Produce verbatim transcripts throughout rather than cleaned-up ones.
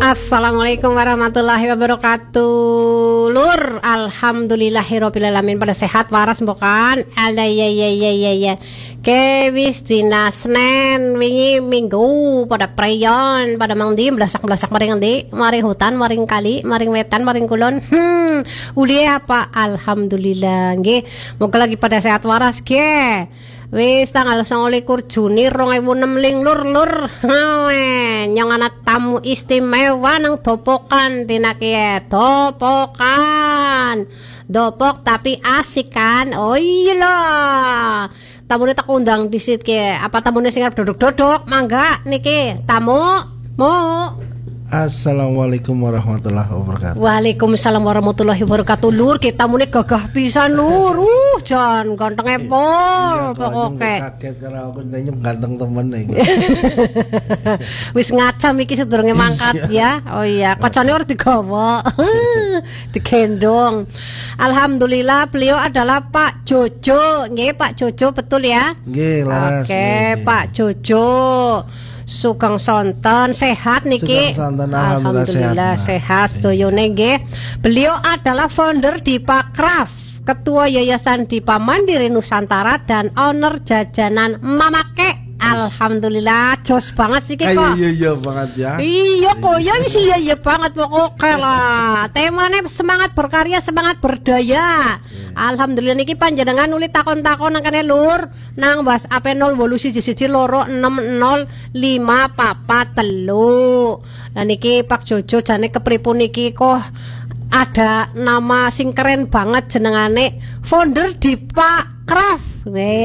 Assalamualaikum warahmatullahi wabarakatuh. Lur, alhamdulillahirabbil alamin. Pada sehat waras bukan? Ala ya ya ya ya ya. Ke wis dina Senin wingi Minggu pada preyon, pada mangdi blasak-blasak maring endi? Maring hutan, maring kali, maring wetan, maring kulon. Hmm, uli apa? Alhamdulillah nggih. Moga lagi pada sehat waras nggih. Wis tanggal songolikur Juni rong ewu enam ling lur lur nyong anak tamu istimewa nang Dopokan tina kiye. Dopokan dopok tapi asik kan. Oh iya lah, tamune tak undang disit ke apa tamune sing arep dodok-dodok mangga niki tamu mau. Assalamualaikum warahmatullahi wabarakatuh. Waalaikumsalam warahmatullahi wabarakatuh. Lur, kita mune gagah pisan lur. Uh, jan gantenge pol pokoke. Kaget karo aku nanya ganteng temen iki. Wis ngacam iki sedurunge mangkat ya. Oh iya, kocone ora digawa. Digendong. Alhamdulillah beliau adalah Pak Jojo. Nggih, Pak Jojo betul ya? Nggih, laras. Oke, Pak Jojo. Sugeng sonten sehat niki. Sonten, alhamdulillah, alhamdulillah sehat sedoyone nggih. Beliau adalah founder Dipacraft, ketua Yayasan Dipa Mandiri Nusantara dan owner jajanan Mamake. Alhamdulillah jos banget sih kok. Iya iya banget ya. Iya kok ya wis iya iya banget pokoknya lah. Temane semangat berkarya, semangat berdaya. Alhamdulillah niki panjenengan nuli takon-takon nang kene lur nang WhatsApp nol wolu siji siji loro enam nol lima papat telu. Lah niki Pak Jojo jane kepripun niki kok ada nama sing keren banget jenengane founder Dipacraft.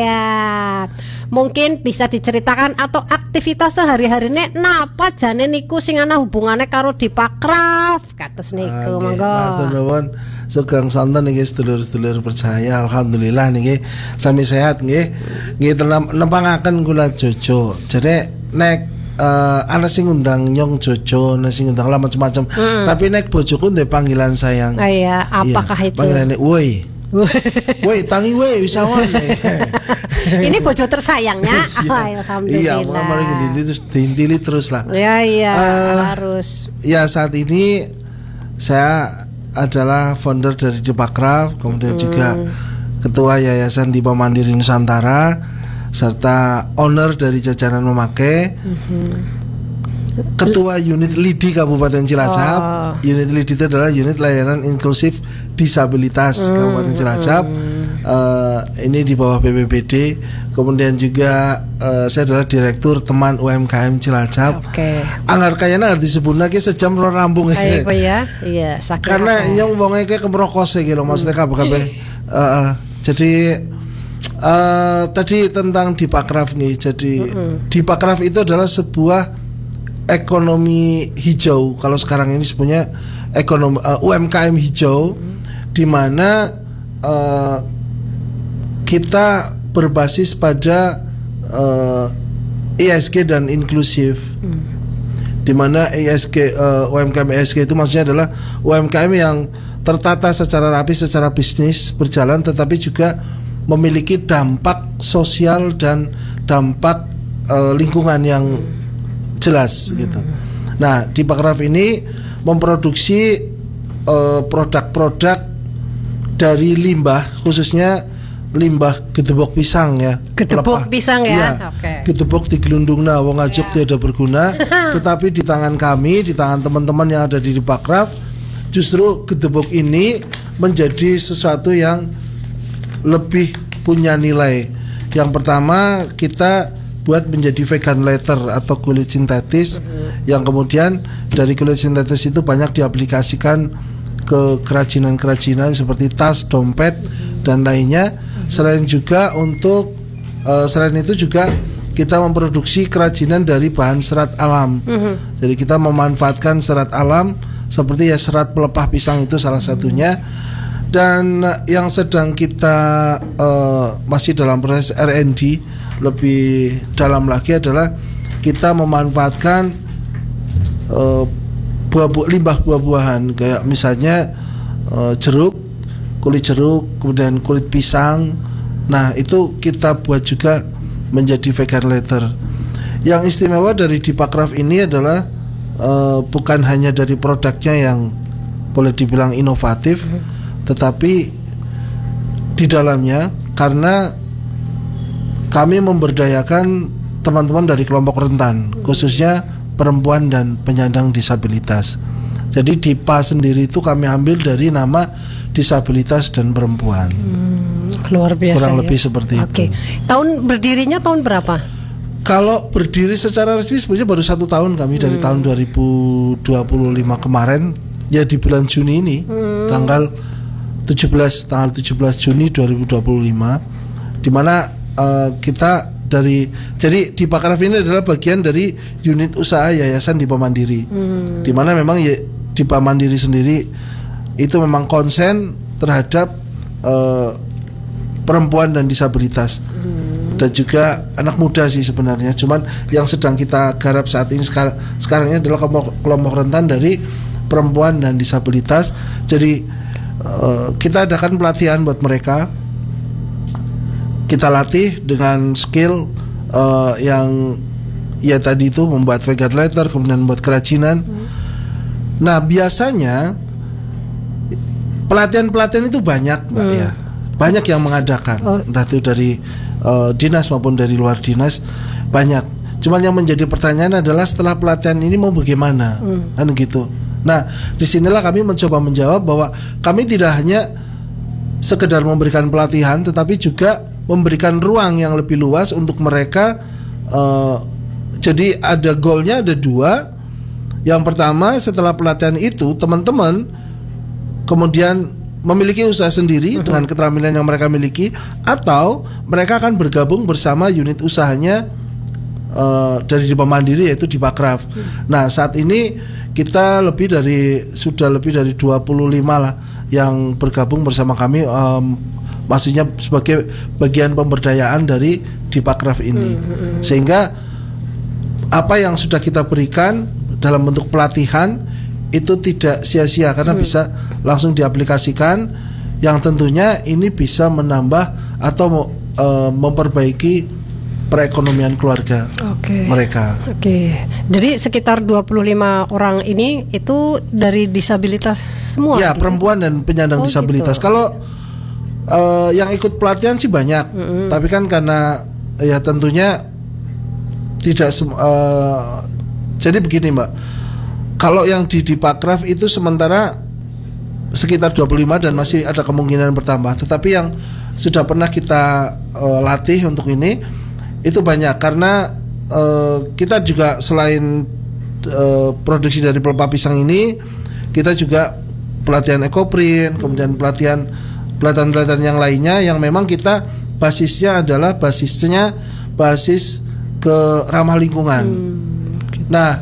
Ya. Mungkin bisa diceritakan atau aktivitas sehari-hari nek napa jane niku sing ana hubungane karo Dipacraft kados niku. Monggo. Matur nuwun sugeng sonten niki sedulur-sedulur percaya. Alhamdulillah niki sami sehat nggih. Nggih nempangaken kula Jojo. Jadi nek Uh, ana sing undang nyong Jojo, ana sing undang lah macam-macam. Hmm. Tapi nek bojoku ndek panggilan sayang. Oh iya, apakah iya, itu? Panggilannya woi. Woi, tangi woi wisawan. Ini bojo tersayangnya. Oh, alhamdulillah. Iya, mari ngintili terus diintili terus lah. Iya, iya, uh, harus. Ya, saat ini saya adalah founder dari Dipacraft, kemudian hmm. juga ketua Yayasan Dipa Mandiri Nusantara, serta owner dari jajanan Mamake, mm-hmm. ketua unit L I D I Kabupaten Cilacap. Oh. Unit L I D I itu adalah unit layanan inklusif disabilitas mm-hmm. Kabupaten Cilacap. Uh, ini di bawah B P B D. Kemudian juga uh, saya adalah direktur teman U M K M Cilacap. Okay. Anggar kayaknya harus disebutnya ki sejam ro rambung ya. Iya, iya. Karena nyong wonge ki kemerokose gitu loh, maksudnya kabeh-kabeh. Uh, jadi Uh, tadi tentang Dipacraft nih. Jadi mm-hmm. Dipacraft itu adalah sebuah ekonomi hijau. Kalau sekarang ini sebenarnya ekonomi uh, U M K M hijau, mm-hmm. di mana uh, kita berbasis pada uh, E S G dan inklusif. Mm. Di mana E S G uh, U M K M E S G itu maksudnya adalah U M K M yang tertata secara rapi, secara bisnis berjalan, tetapi juga memiliki dampak sosial dan dampak uh, lingkungan yang jelas hmm. gitu. Nah, Dipacraft ini memproduksi uh, produk-produk dari limbah, khususnya limbah gedebok pisang ya. Gedebok pisang ya. ya. Oke. Gedebok digelundungna wong ajuk ya. Tidak berguna, tetapi di tangan kami, di tangan teman-teman yang ada di Dipacraft, justru gedebok ini menjadi sesuatu yang lebih punya nilai. Yang pertama, kita buat menjadi vegan leather atau kulit sintetis, mm-hmm. yang kemudian dari kulit sintetis itu banyak diaplikasikan ke kerajinan-kerajinan seperti tas, dompet, mm-hmm. dan lainnya. Mm-hmm. Selain juga untuk uh, selain itu juga kita memproduksi kerajinan dari bahan serat alam. Mm-hmm. Jadi kita memanfaatkan serat alam seperti ya serat pelepah pisang itu salah satunya. Mm-hmm. Dan yang sedang kita uh, masih dalam proses R and D lebih dalam lagi adalah kita memanfaatkan uh, buah-buah, limbah buah-buahan kayak misalnya uh, jeruk, kulit jeruk, kemudian kulit pisang. Nah, itu kita buat juga menjadi vegan leather. Yang istimewa dari Dipacraft ini adalah uh, bukan hanya dari produknya yang boleh dibilang inovatif, hmm. tetapi di dalamnya karena kami memberdayakan teman-teman dari kelompok rentan, hmm. khususnya perempuan dan penyandang disabilitas. Jadi D I P A sendiri itu kami ambil dari nama disabilitas dan perempuan. Hmm, luar biasa. Kurang ya? lebih seperti Oke. itu. Tahun berdirinya tahun berapa? Kalau berdiri secara resmi sebenarnya baru satu tahun kami dari hmm. tahun dua ribu dua puluh lima kemarin, ya di bulan Juni ini, hmm. tanggal tujuh belas tanggal tujuh belas Juni dua ribu dua puluh lima, di mana uh, kita dari jadi di Pakraf ini adalah bagian dari unit usaha Yayasan D I P A Mandiri, hmm. di mana memang ya, D I P A Mandiri sendiri itu memang konsen terhadap uh, perempuan dan disabilitas. Hmm. Dan juga anak muda sih sebenarnya. Cuman yang sedang kita garap saat ini sekarang, sekarang ini adalah kelompok, kelompok rentan dari perempuan dan disabilitas. Jadi uh, kita adakan pelatihan buat mereka. Kita latih dengan skill uh, yang ya tadi itu membuat vegan letter, kemudian membuat kerajinan. Hmm. Nah biasanya pelatihan-pelatihan itu banyak, Mbak, hmm. ya. Banyak yang mengadakan, oh. entah itu dari uh, dinas maupun dari luar dinas, banyak. Cuman yang menjadi pertanyaan adalah setelah pelatihan ini mau bagaimana, hmm. kan gitu. Nah, disinilah kami mencoba menjawab bahwa kami tidak hanya sekedar memberikan pelatihan, tetapi juga memberikan ruang yang lebih luas untuk mereka. Uh, jadi ada goalnya ada dua. Yang pertama, setelah pelatihan itu teman-teman kemudian memiliki usaha sendiri uh-huh. dengan keterampilan yang mereka miliki, atau mereka akan bergabung bersama unit usahanya uh, dari D I P A Mandiri, yaitu di Pakraf. Uh-huh. Nah saat ini kita lebih dari sudah lebih dari dua puluh lima lah yang bergabung bersama kami, um, maksudnya sebagai bagian pemberdayaan dari di Pakraf ini. Uh-huh. Sehingga apa yang sudah kita berikan dalam bentuk pelatihan itu tidak sia-sia karena hmm. bisa langsung diaplikasikan, yang tentunya ini bisa menambah atau uh, memperbaiki perekonomian keluarga okay. mereka. Oke. Okay. Jadi sekitar dua puluh lima orang ini itu dari disabilitas semua. Ya, gitu? Perempuan dan penyandang oh, disabilitas. Gitu. Kalau uh, yang ikut pelatihan sih banyak, mm-hmm. tapi kan karena ya tentunya tidak sem- uh, jadi begini, Mbak. Kalau yang di di Pakraf itu sementara sekitar dua puluh lima dan masih ada kemungkinan bertambah. Tetapi yang sudah pernah kita uh, latih untuk ini itu banyak, karena uh, kita juga selain uh, produksi dari pelepah pisang ini, kita juga pelatihan ekoprint, kemudian pelatihan pelatihan-pelatihan yang lainnya yang memang kita basisnya adalah basisnya basis ke ramah lingkungan. Hmm. Nah,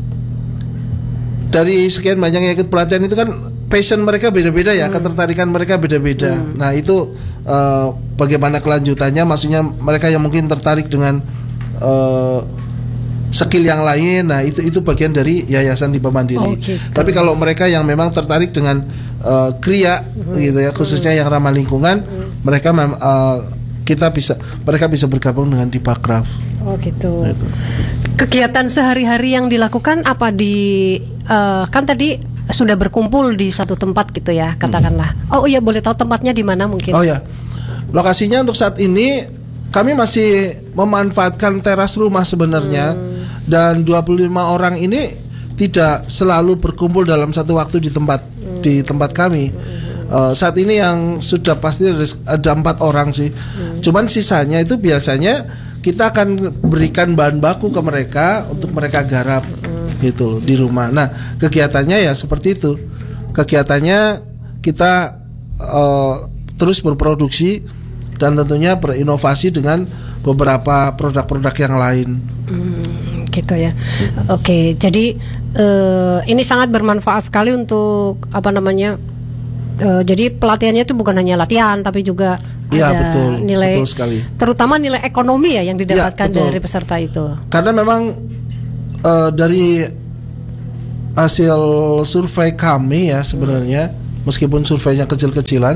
dari sekian banyak yang ikut pelatihan itu kan passion mereka beda-beda ya, hmm. ketertarikan mereka beda-beda. Hmm. Nah itu uh, bagaimana kelanjutannya, maksudnya mereka yang mungkin tertarik dengan uh, skill yang lain, nah itu itu bagian dari Yayasan D I P A Mandiri. Oh, gitu. Tapi kalau mereka yang memang tertarik dengan uh, kriya hmm. gitu ya, khususnya hmm. yang ramah lingkungan, hmm. mereka mem- uh, kita bisa mereka bisa bergabung dengan di Pakraf. Oh gitu. Nah, itu. Kegiatan sehari-hari yang dilakukan apa di uh, kan tadi sudah berkumpul di satu tempat gitu ya, katakanlah. Hmm. Oh iya, boleh tahu tempatnya di mana mungkin? Oh ya. Lokasinya untuk saat ini kami masih memanfaatkan teras rumah sebenarnya, hmm. dan dua puluh lima orang ini tidak selalu berkumpul dalam satu waktu di tempat hmm. di tempat kami. Hmm. Uh, saat ini yang sudah pasti ada empat orang sih. Hmm. Cuman sisanya itu biasanya kita akan berikan bahan baku ke mereka untuk mereka garap hmm. gitu loh di rumah. Nah kegiatannya ya seperti itu. Kegiatannya kita uh, terus berproduksi dan tentunya berinovasi dengan beberapa produk-produk yang lain. Hmm, gitu ya. Oke, jadi uh, ini sangat bermanfaat sekali untuk apa namanya? Uh, jadi pelatihannya itu bukan hanya latihan, tapi juga ya, ada betul, nilai, betul sekali. Terutama nilai ekonomi ya yang didapatkan ya, dari peserta itu. Karena memang uh, dari hasil survei kami ya sebenarnya, hmm. meskipun surveinya kecil-kecilan,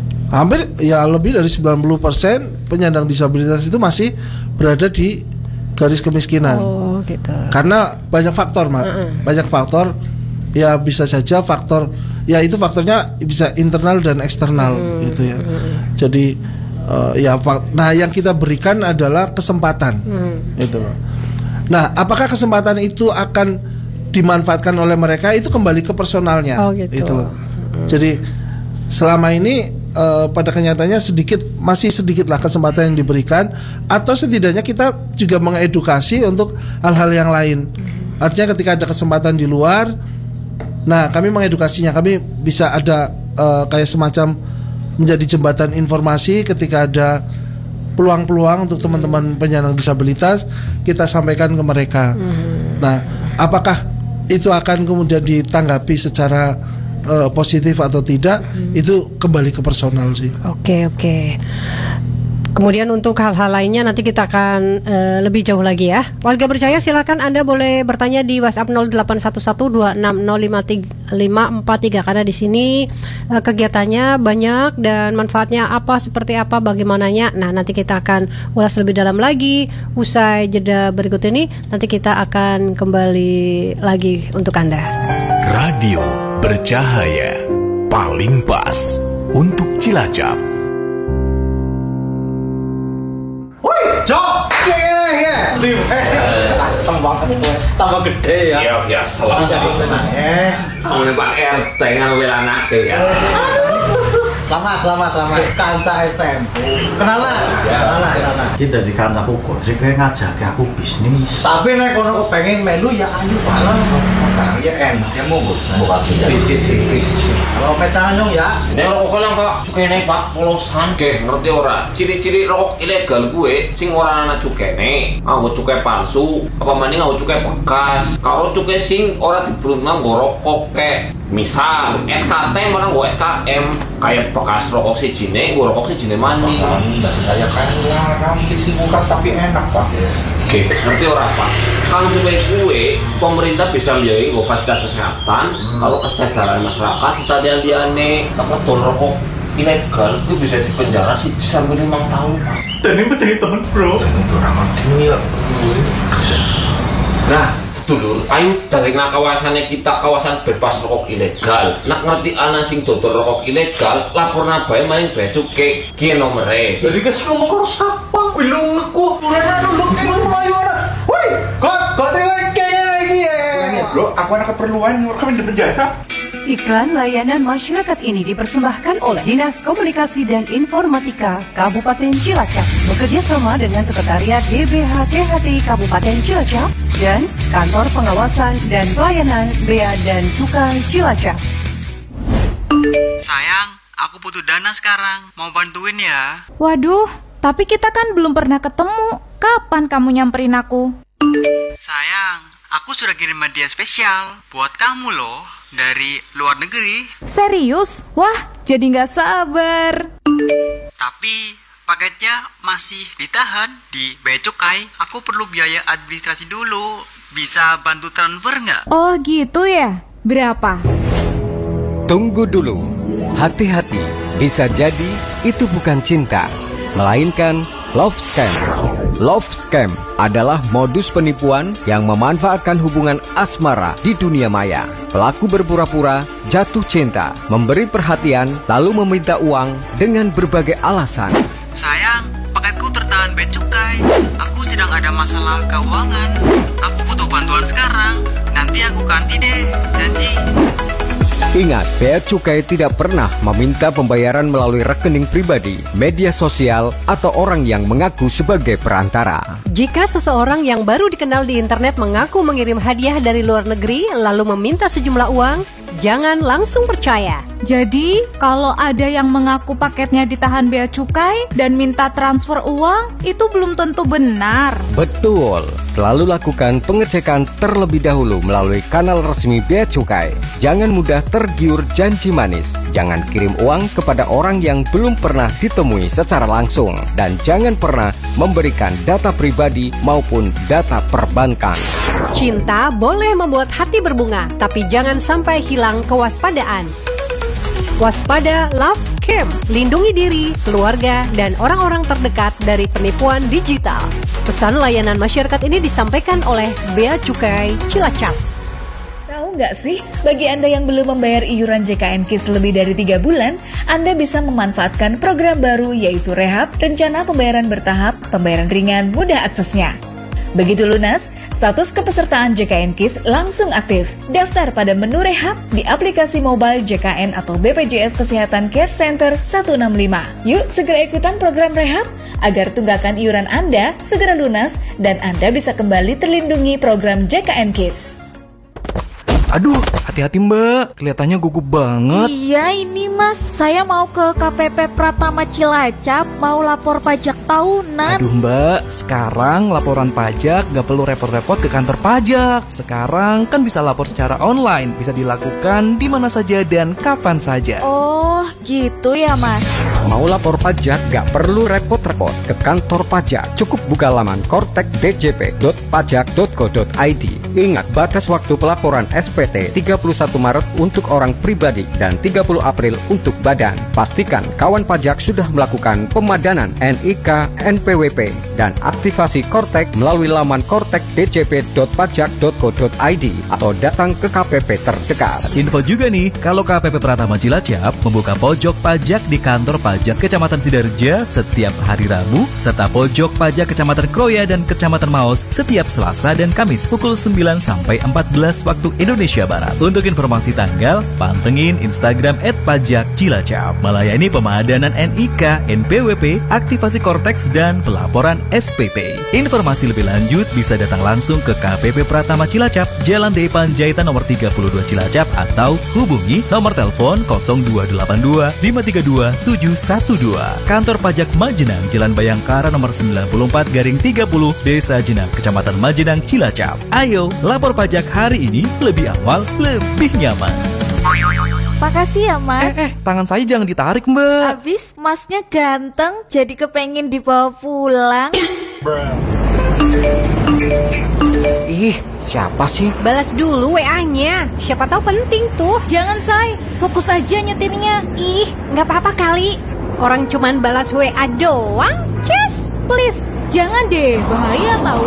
hampir ya lebih dari sembilan puluh persen penyandang disabilitas itu masih berada di garis kemiskinan. Oh, gitu. Karena banyak faktor, Mak. Uh-uh. Banyak faktor. Ya bisa saja faktor, ya itu faktornya bisa internal dan eksternal hmm. gitu ya. Hmm. Jadi uh, ya, nah yang kita berikan adalah kesempatan, hmm. gitu loh. Nah, apakah kesempatan itu akan dimanfaatkan oleh mereka, itu kembali ke personalnya, oh, gitu. gitu loh. Hmm. Jadi selama ini uh, pada kenyataannya sedikit, masih sedikitlah kesempatan yang diberikan, atau setidaknya kita juga mengedukasi untuk hal-hal yang lain. Hmm. Artinya ketika ada kesempatan di luar, nah, kami mengedukasinya, kami bisa ada uh, kayak semacam menjadi jembatan informasi ketika ada peluang-peluang untuk teman-teman penyandang disabilitas, kita sampaikan ke mereka. Hmm. Nah, apakah itu akan kemudian ditanggapi secara uh, positif atau tidak? Hmm. Itu kembali ke personal sih. Oke, oke. Kemudian untuk hal-hal lainnya nanti kita akan uh, lebih jauh lagi ya. Warga Berjaya, silakan Anda boleh bertanya di WhatsApp nol delapan satu satu dua enam nol lima tiga lima empat tiga, karena di sini uh, kegiatannya banyak dan manfaatnya apa, seperti apa, bagaimananya. Nah, nanti kita akan ulas lebih dalam lagi usai jeda berikut ini. Nanti kita akan kembali lagi untuk Anda. Radio Bercahaya, paling pas untuk Cilacap. Jok, ya, ya, asem banget gue, tambah gede ya. Iya, biasa lah. Eh, kamu Pak R T ngambil anak tuh ya. Selamat, selamat, selamat. Kanca S T M. Kenalan, kenalan, kenalan. Kita di kanca aku kok, jadi kayak ngajak aku bisnis. Tapi nek kono aku pengen melu ya ayo bareng. Ya enak, ya mau buka cicit-cicit. Kalau petanyong ya. Nek rokok lang Pak, cukene Pak polosan ke, ngerti ora? Ciri-ciri rokok ilegal gue sing ora ana cukene, nganggo cukai palsu, apa maning nganggo cukai bekas. Kalau cukai sing ora dibrunang nggo rokok ke. Misal S K T malah nggo S K M, kayak bekas rokok sijine, nggo rokok sijine mani. Enggak sedaya kan larang kisi bukan tapi enak Pak. Oke, ngerti ora Pak? Kalau supaya kue, pemerintah bisa biayai nggo fasilitas kesehatan, hmm. kalau kesejahteraan masyarakat, kita liane apa tol rokok ilegal itu bisa dipenjara sih sampai lima tahun Pak. Dan ini betul temen bro. Nah, sedulur, ayo dari kawasannya kita kawasan bebas rokok ilegal. Nak ngerti ana sing dodol rokok ilegal, laporna bae maring bea cukai ki nomere. Jadi kes ngomong karo sapa? Wilung aku. Ora nuluk emang mlayu ora. Woi, kok kok terima kene lagi ya. Bro, aku ada keperluan nyuruh kami di penjara. Iklan layanan masyarakat ini dipersembahkan oleh Dinas Komunikasi dan Informatika Kabupaten Cilacap bekerjasama dengan Sekretariat D B H C H T Kabupaten Cilacap dan Kantor Pengawasan dan Pelayanan Bea dan Cukai Cilacap. Sayang, aku butuh dana sekarang. Mau bantuin ya? Waduh, tapi kita kan belum pernah ketemu. Kapan kamu nyamperin aku? Sayang, aku sudah kirim hadiah spesial buat kamu loh. Dari luar negeri. Serius? Wah, jadi gak sabar. Tapi paketnya masih ditahan di Bea Cukai. Aku perlu biaya administrasi dulu. Bisa bantu transfer nggak? Oh gitu ya? Berapa? Tunggu dulu. Hati-hati. Bisa jadi itu bukan cinta, melainkan love scam. Love scam adalah modus penipuan yang memanfaatkan hubungan asmara di dunia maya. Pelaku berpura-pura jatuh cinta, memberi perhatian, lalu meminta uang dengan berbagai alasan. Sayang, paketku tertahan Bea Cukai. Aku sedang ada masalah keuangan. Aku butuh bantuan sekarang. Nanti aku ganti deh, janji. Ingat, Bea Cukai tidak pernah meminta pembayaran melalui rekening pribadi, media sosial, atau orang yang mengaku sebagai perantara. Jika seseorang yang baru dikenal di internet mengaku mengirim hadiah dari luar negeri lalu meminta sejumlah uang, jangan langsung percaya. Jadi, kalau ada yang mengaku paketnya ditahan Bea Cukai dan minta transfer uang, itu belum tentu benar. Betul, selalu lakukan pengecekan terlebih dahulu melalui kanal resmi Bea Cukai. Jangan mudah tergiur janji manis. Jangan kirim uang kepada orang yang belum pernah ditemui secara langsung. Dan jangan pernah memberikan data pribadi maupun data perbankan. Cinta boleh membuat hati berbunga, tapi jangan sampai hilang kewaspadaan. Waspada love scam, lindungi diri, keluarga, dan orang-orang terdekat dari penipuan digital. Pesan layanan masyarakat ini disampaikan oleh Bea Cukai Cilacap. Tahu nggak sih, bagi Anda yang belum membayar iuran J K N K I S lebih dari tiga bulan, Anda bisa memanfaatkan program baru yaitu Rehab, Rencana Pembayaran Bertahap, Pembayaran Ringan, Mudah Aksesnya. Begitu lunas, status kepesertaan J K N K I S langsung aktif. Daftar pada menu Rehab di aplikasi mobile J K N atau B P J S Kesehatan Care Center seratus enam puluh lima. Yuk segera ikutan program Rehab agar tunggakan iuran Anda segera lunas dan Anda bisa kembali terlindungi program J K N K I S. Aduh, hati-hati mbak, kelihatannya gugup banget. Iya ini mas, saya mau ke K P P Pratama Cilacap, mau lapor pajak tahunan. Aduh mbak, sekarang laporan pajak gak perlu repot-repot ke kantor pajak. Sekarang kan bisa lapor secara online, bisa dilakukan di mana saja dan kapan saja. Oh gitu ya mas. Mau lapor pajak gak perlu repot-repot ke kantor pajak. Cukup buka laman kortek d j p dot pajak dot go dot i d. Ingat, batas waktu pelaporan S P T tiga puluh satu Maret untuk orang pribadi dan tiga puluh April untuk badan. Pastikan kawan pajak sudah melakukan pemadanan N I K, N P W P, dan aktivasi Kortek melalui laman kortek d j p dot pajak dot go dot i d atau datang ke K P P terdekat. Info juga nih, kalau K P P Pratama Cilacap membuka pojok pajak di kantor pajak Kecamatan Sidarja setiap hari Rabu, serta pojok pajak Kecamatan Kroya dan Kecamatan Maos setiap Selasa dan Kamis pukul sembilan sampai empat belas waktu Indonesia Barat. Untuk informasi tanggal, pantengin Instagram et pajak cilacap. Melayani pemadanan N I K, N P W P, aktivasi Kortex, dan pelaporan S P T. Informasi lebih lanjut bisa datang langsung ke K P P Pratama Cilacap, Jalan D Panjaitan nomor tiga puluh dua Cilacap, atau hubungi nomor telepon nol dua delapan dua lima tiga dua tujuh satu dua. Kantor Pajak Majenang, Jalan Bayangkara nomor sembilan puluh empat garing tiga puluh, Desa Jenang, Kecamatan Majenang, Cilacap. Ayo, lapor pajak hari ini lebih awal, lebih nyaman. Makasih ya mas. Eh, eh, tangan saya jangan ditarik mbak. Abis masnya ganteng, jadi kepengen dibawa pulang. Ih, siapa sih? Balas dulu W A-nya, siapa tahu penting tuh. Jangan say, fokus aja nyetirnya. Ih, nggak apa-apa kali. Orang cuman balas W A doang. Just, please. Jangan deh, bahaya tahu.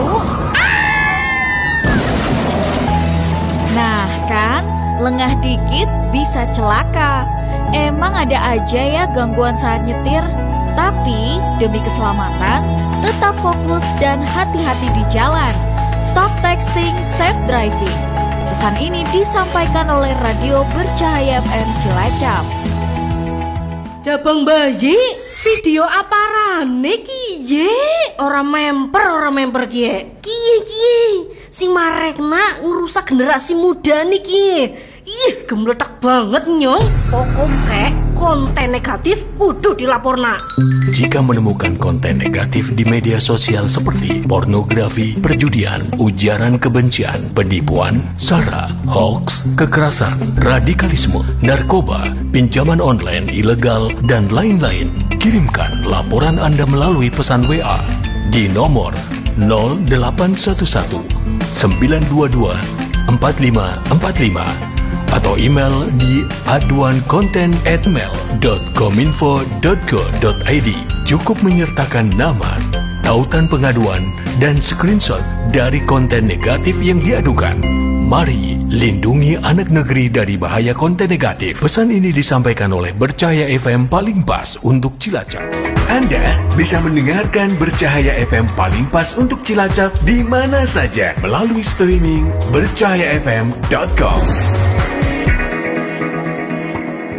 Nah kan, lengah dikit bisa celaka. Emang ada aja ya gangguan saat nyetir. Tapi demi keselamatan, tetap fokus dan hati-hati di jalan. Stop texting, safe driving. Pesan ini disampaikan oleh Radio Bercahaya F M Cilacap. Cabang bayi, video apa rane kiye? Orang member, orang member kiye. Kiye kiye, sing marekna ngerusak generasi muda nih kiye. Ih, gemletak banget nyong. Pokoknya konten negatif kudu dilaporna. Jika menemukan konten negatif di media sosial seperti pornografi, perjudian, ujaran kebencian, penipuan, sara, hoax, kekerasan, radikalisme, narkoba, pinjaman online ilegal, dan lain-lain, kirimkan laporan Anda melalui pesan W A di nomor nol delapan satu satu sembilan dua dua empat lima empat lima atau email di aduan konten at mail dot kominfo dot go dot i d. Cukup menyertakan nama, tautan pengaduan, dan screenshot dari konten negatif yang diadukan. Mari lindungi anak negeri dari bahaya konten negatif. Pesan ini disampaikan oleh Bercahaya F M Paling Pas untuk Cilacap. Anda bisa mendengarkan Bercahaya F M Paling Pas untuk Cilacap di mana saja melalui streaming bercahaya f m dot com.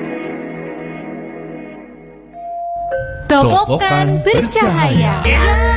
Topokan bercahaya.